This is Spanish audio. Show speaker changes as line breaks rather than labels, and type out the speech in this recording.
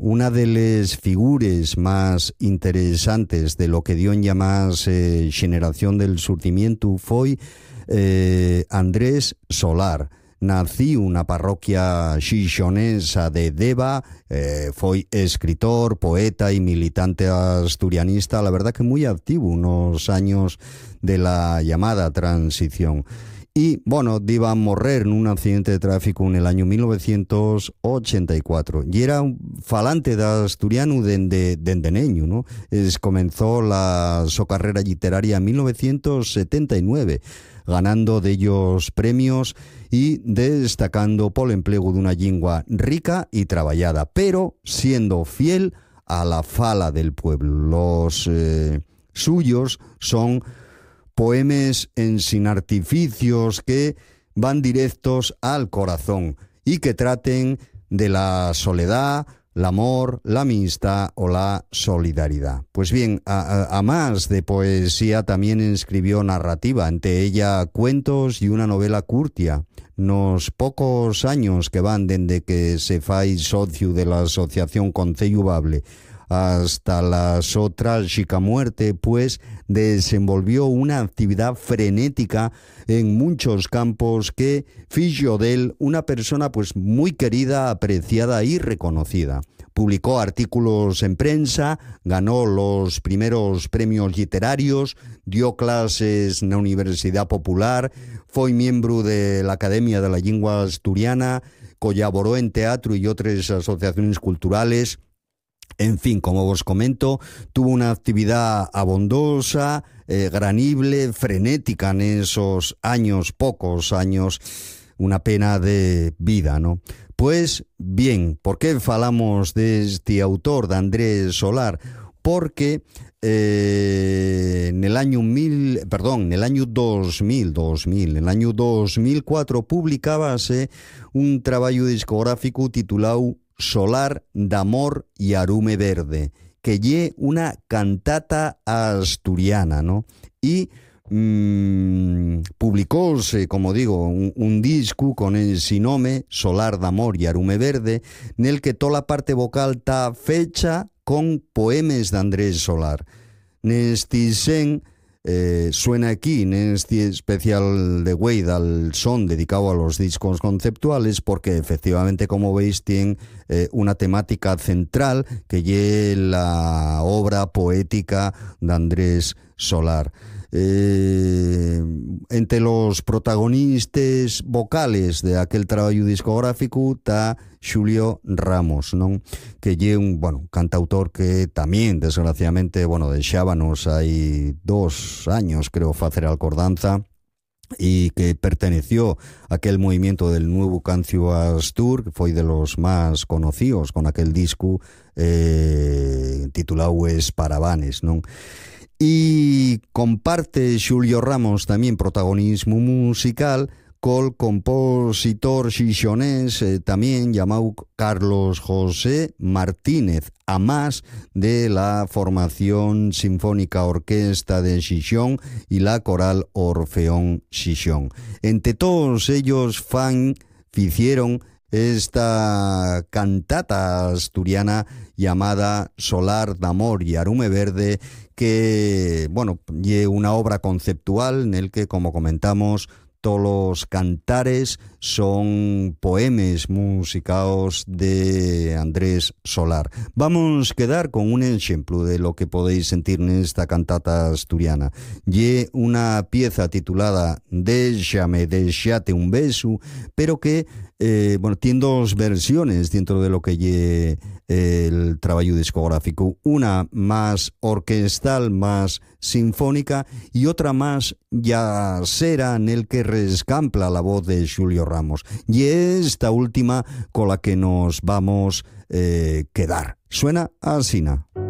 una de las figuras más interesantes de lo que dio en llamás generación del surtimiento fue Andrés Solar. Nació na parroquia xixonesa de Deva, foi escritor, poeta y militante asturianista, la verdad que muy activo unos años de la llamada transición. Y, bueno, iba a morrer en un accidente de tráfico en el año 1984. Y era un falante de asturiano dende neño, ¿no? Comenzó su carrera literaria en 1979, ganando de ellos premios y destacando por el empleo de una lengua rica y trabajada, pero siendo fiel a la fala del pueblo. Los suyos son poemas sin artificios que van directos al corazón y que traten de la soledad, el amor, la amistad o la solidaridad. Pues bien, a más de poesía también escribió narrativa, entre ella cuentos y una novela curtia. Nos pocos años que van desde que se fai socio de la asociación Concello Bable hasta la su trágica muerte, pues desenvolvió una actividad frenética en muchos campos que fijo de él una persona pues muy querida, apreciada y reconocida. Publicó artículos en prensa, ganó los primeros premios literarios, dio clases en la Universidad Popular, fue miembro de la Academia de la Lengua Asturiana, colaboró en teatro y otras asociaciones culturales. En fin, como vos comento, tuvo una actividad abondosa, granible, frenética en esos años, pocos años, una pena de vida, ¿no? Pues bien, ¿por qué falamos de este autor, de Andrés Solar? Porque en el año 2004 publicábase un trabajo discográfico titulado Solar d'Amor y Arume Verde, que lle una cantata asturiana, ¿no? Y publicóse, como digo, un disco con ese nombre, Solar d'Amor y Arume Verde, en el que toda la parte vocal está fecha con poemas de Andrés Solar. Nesti sen suena aquí en este especial de Wade al son dedicado a los discos conceptuales, porque efectivamente, como veis, tiene una temática central que es la obra poética de Andrés Solar. Entre los protagonistas vocales de aquel trabajo discográfico está Xulio Ramos, ¿no? Que es un cantautor que también, desgraciadamente, deixábanos hai 2 años, creo, facer alcordanza, y que perteneció a aquel movimiento del nuevo cancio astur, que fue de los más conocidos con aquel disco titulado Esparavanes, ¿no? Y comparte Xulio Ramos también protagonismo musical col compositor xixonés también llamado Carlos José Martínez, a más de la formación Sinfónica Orquesta de Xixón y la Coral Orfeón Xixón. Entre todos ellos hicieron esta cantata asturiana llamada Solar d'Amor y Arume Verde, que, es una obra conceptual en el que, como comentamos, todos los cantares son poemas musicados de Andrés Solar. Vamos a quedar con un ejemplo de lo que podéis sentir en esta cantata asturiana. Y una pieza titulada Déxate un beso, pero que tiene 2 versiones dentro de lo que es el trabajo discográfico. Una más orquestal, más sinfónica, y otra más jazzera, en el que rescampla la voz de Xulio Ramos. Y esta última con la que nos vamos quedar. Suena así, ¿no?